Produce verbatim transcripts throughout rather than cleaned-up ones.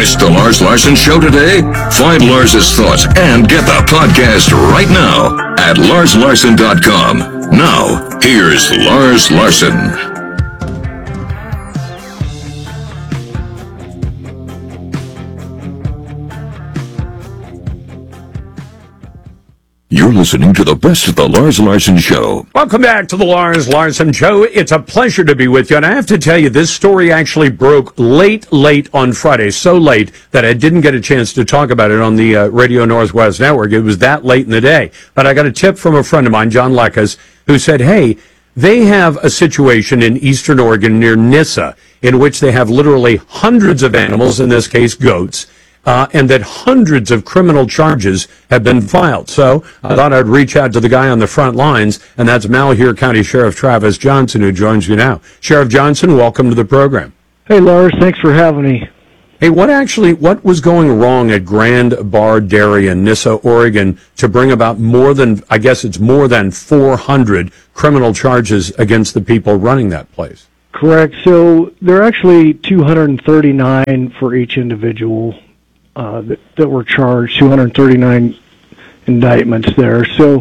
missed the Lars Larson Show today? Find Lars's thoughts and get the podcast right now at lars larson dot com. Now, here's Lars Larson. You're listening to the best of the Lars Larson Show. Welcome back to the Lars Larson Show. It's a pleasure to be with you. And I have to tell you, this story actually broke late, late on Friday. So late that I didn't get a chance to talk about it on the uh, Radio Northwest Network. It was that late in the day. But I got a tip from a friend of mine, John Leckas, who said, hey, they have a situation in eastern Oregon near Nissa in which they have literally hundreds of animals, in this case goats, Uh, and that hundreds of criminal charges have been filed. So I thought I'd reach out to the guy on the front lines, and that's Malheur County Sheriff Travis Johnson, who joins you now. Sheriff Johnson, welcome to the program. Hey, Lars, thanks for having me. Hey, what actually, what was going wrong at Grand Bar Dairy in Nissa, Oregon, to bring about more than, I guess it's more than four hundred criminal charges against the people running that place? Correct. So there are actually two hundred thirty-nine for each individual Uh, that, that were charged, two hundred thirty-nine indictments there. So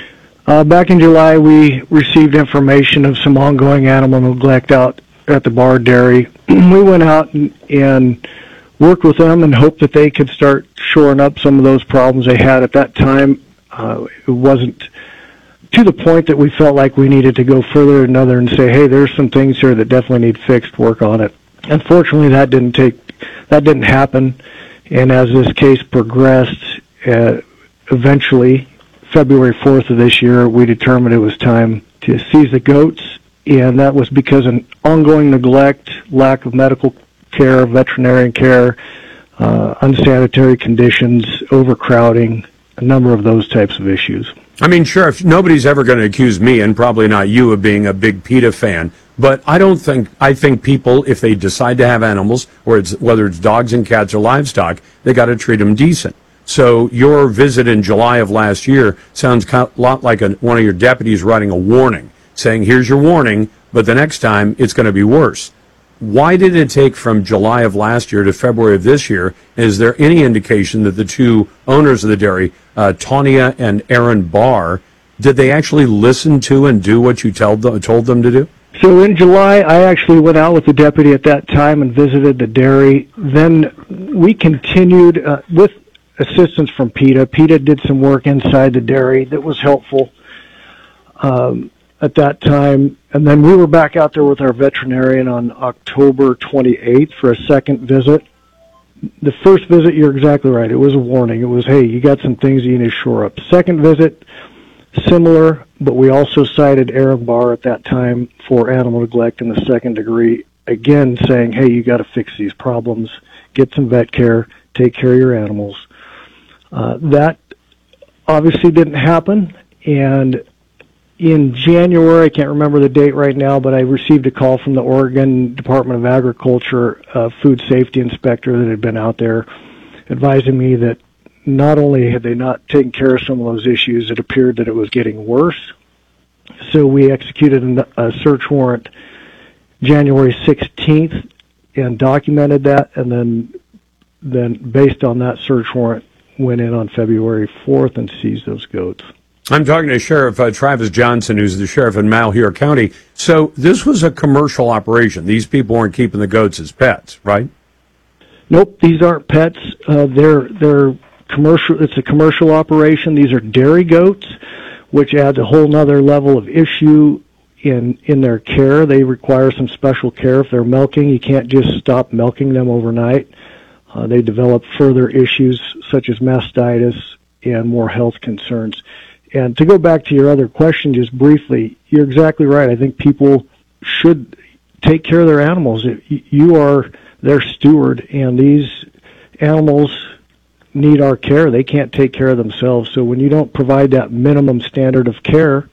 uh, back in July, we received information of some ongoing animal neglect out at the Bar Dairy. We went out and, and worked with them and hoped that they could start shoring up some of those problems they had at that time. Uh, it wasn't to the point that we felt like we needed to go further another and say, hey, there's some things here that definitely need fixed, work on it. Unfortunately, that didn't take, that didn't happen. And as this case progressed, uh, eventually, February fourth of this year, we determined it was time to seize the goats, and that was because of ongoing neglect, lack of medical care, veterinarian care, uh, unsanitary conditions, overcrowding, a number of those types of issues. I mean, Sheriff, nobody's ever going to accuse me, and probably not you, of being a big PETA fan. But I don't think, I think people, if they decide to have animals, or it's, whether it's dogs and cats or livestock, they got to treat them decent. So your visit in July of last year sounds a lot like a, one of your deputies writing a warning, saying, here's your warning, but the next time it's going to be worse. Why did it take from July of last year to February of this year? Is there any indication that the two owners of the dairy, uh, Tanya and Aaron Barr, did they actually listen to and do what you told them, told them to do? So in July, I actually went out with the deputy at that time and visited the dairy. Then we continued uh, with assistance from PETA. PETA did some work inside the dairy that was helpful um, at that time. And then we were back out there with our veterinarian on October twenty-eighth for a second visit. The first visit, you're exactly right. It was a warning. It was, hey, you got some things you need to shore up. Second visit, similar, but we also cited Aaron Barr at that time for animal neglect in the second degree, again saying, hey, you got to fix these problems, get some vet care, take care of your animals. Uh, that obviously didn't happen, and in January, I can't remember the date right now, but I received a call from the Oregon Department of Agriculture uh, food safety inspector that had been out there advising me that not only had they not taken care of some of those issues, it appeared that it was getting worse. So we executed a search warrant January sixteenth and documented that, and then then based on that search warrant, went in on February fourth and seized those goats. I'm talking to Sheriff uh, Travis Johnson, who's the sheriff in Malheur County. So this was a commercial operation. These people weren't keeping the goats as pets, right? Nope, these aren't pets. Uh, they're they're commercial. It's a commercial operation. These are dairy goats, which adds a whole nother level of issue in in their care. They require some special care. If they're milking, you can't just stop milking them overnight. Uh, they develop further issues such as mastitis and more health concerns. And to go back to your other question just briefly, you're exactly right. I think people should take care of their animals. You are their steward, and these animals need our care. They can't take care of themselves. So when you don't provide that minimum standard of care,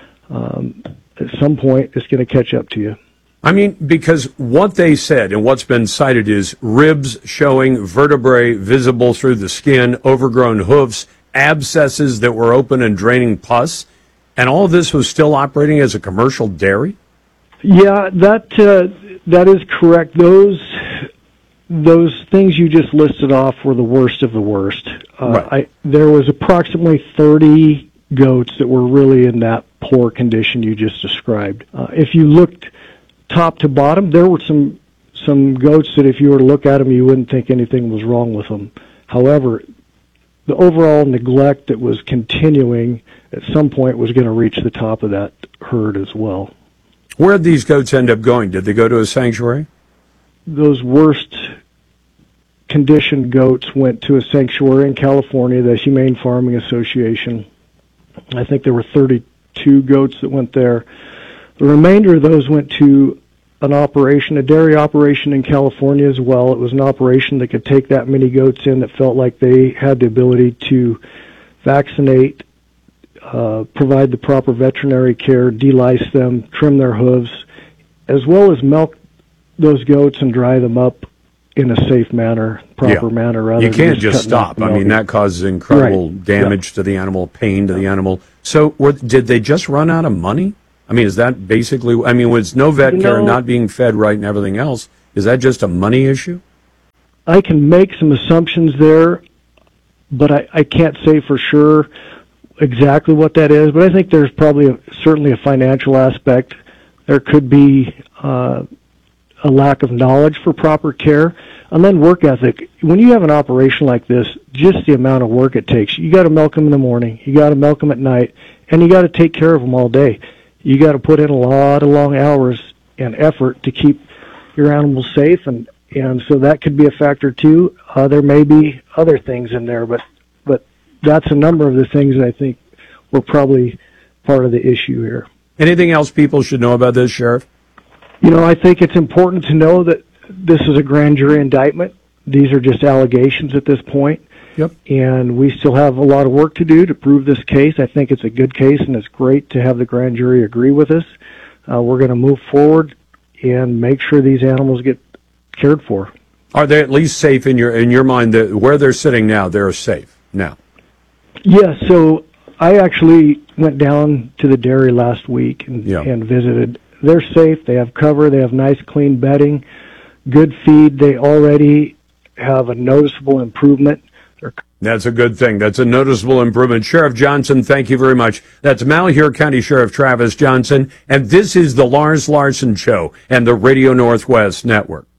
um, at some point it's going to catch up to you. I mean, because what they said and what's been cited is ribs showing, vertebrae visible through the skin, overgrown hoofs, abscesses that were open and draining pus, and all of this was still operating as a commercial dairy? Yeah, that uh, that is correct. Those those things you just listed off were the worst of the worst. Uh, Right. I, there was approximately thirty goats that were really in that poor condition you just described. Uh, if you looked top to bottom, there were some some goats that if you were to look at them, you wouldn't think anything was wrong with them. However, the overall neglect that was continuing at some point was going to reach the top of that herd as well. Where did these goats end up going? Did they go to a sanctuary? Those worst conditioned goats went to a sanctuary in California, the Humane Farming Association. I think there were thirty-two goats that went there. The remainder of those went to an operation, a dairy operation in California as well. It was an operation that could take that many goats in that felt like they had the ability to vaccinate, uh, provide the proper veterinary care, de-lice them, trim their hooves, as well as milk those goats and dry them up in a safe manner, proper Yeah. manner. Rather You than can't just cutting off stop. the I mean, milk. that causes incredible Right. damage Yeah. to the animal, pain to the animal. So were, did they just run out of money? I mean, is that basically, I mean, with no vet You care and know- not being fed right and everything else, is that just a money issue? I can make some assumptions there, but I, I can't say for sure exactly what that is. But I think there's probably a, certainly a financial aspect. There could be uh, a lack of knowledge for proper care, and then work ethic. When you have an operation like this, just the amount of work it takes. You got to milk them in the morning, you got to milk them at night, and you got to take care of them all day. You got to put in a lot of long hours and effort to keep your animals safe, and and so that could be a factor too. Uh, there may be other things in there, but but that's a number of the things that I think were probably part of the issue here. Anything else people should know about this, Sheriff? You know, I think it's important to know that this is a grand jury indictment. These are just allegations at this point. Yep. And we still have a lot of work to do to prove this case. I think it's a good case, and it's great to have the grand jury agree with us. Uh, we're going to move forward and make sure these animals get cared for. Are they at least safe in your in your mind that where they're sitting now, they're safe now? Yeah, so I actually went down to the dairy last week and, Yeah. and visited. They're safe. They have cover. They have nice, clean bedding, good feed. They already have a noticeable improvement. They're That's a good thing. That's a noticeable improvement. Sheriff Johnson, thank you very much. That's Malheur County Sheriff Travis Johnson, and this is the Lars Larson Show and the Radio Northwest Network.